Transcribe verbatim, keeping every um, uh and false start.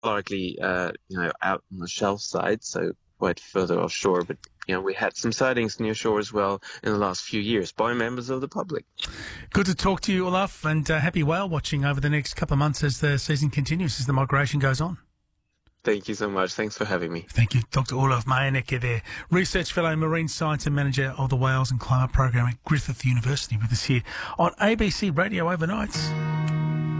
largely, uh, you know, out on the shelf side, so quite further offshore. But you know, we had some sightings near shore as well in the last few years by members of the public. Good to talk to you, Olaf, and uh, happy whale watching over the next couple of months as the season continues, as the migration goes on. Thank you so much. Thanks for having me. Thank you, Doctor Olaf Meijenecke there, Research Fellow, Marine Science and Manager of the Whales and Climate Program at Griffith University, with us here on A B C Radio Overnights.